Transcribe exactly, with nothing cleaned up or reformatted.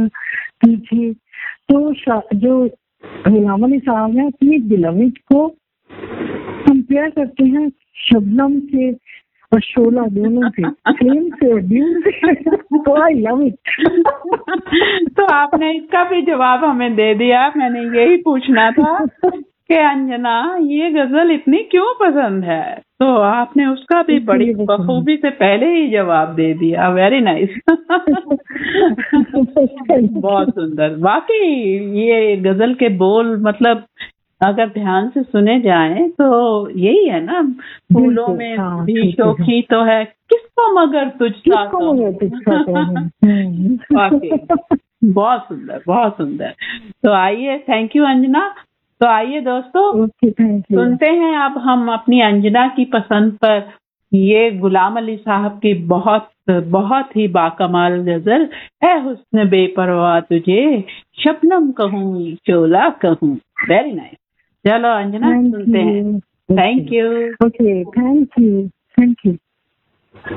पीछे। तो जो गुलाम अली साहब ने अपनी बिलविड को कंपेयर करते हैं शबनम से और शोला दोनों से, सेम से, तो आई लव इट। तो आपने इसका भी जवाब हमें दे दिया। मैंने यही पूछना था कि अंजना ये गजल इतनी क्यों पसंद है, तो आपने उसका भी बड़ी बखूबी से पहले ही जवाब दे दिया। Very nice. बहुत सुंदर। वाकई ये गजल के बोल मतलब अगर ध्यान से सुने जाएं तो यही है ना, फूलों में भी शोखी तो है, किसको मगर तुझसा वाकई बहुत सुंदर, बहुत सुंदर। तो आइए, थैंक यू अंजना। तो आइए दोस्तों, सुनते हैं अब हम अपनी अंजना की पसंद पर ये गुलाम अली साहब की बहुत बहुत ही बाकमाल गजल, है हुस्न बेपरवाह तुझे शबनम कहूँ शोला कहूँ। Very nice. चलो अंजना, सुनते हैं। Thank you. Okay, thank you, thank you.